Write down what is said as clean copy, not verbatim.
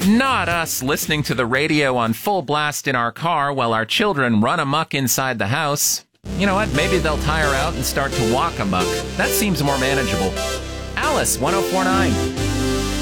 Not us listening to the radio on full blast in our car while our children run amok inside the house. You know what? Maybe they'll tire out and start to walk amok. That seems more manageable. Alice, 1049.